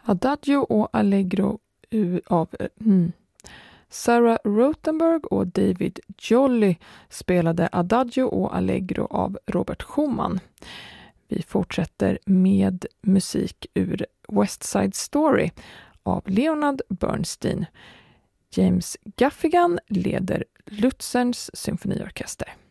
Adagio och Allegro av Sarah Rothenberg och David Jolly spelade Adagio och Allegro av Robert Schumann. Vi fortsätter med musik ur West Side Story av Leonard Bernstein. James Gaffigan leder Lutzerns symfoniorkester.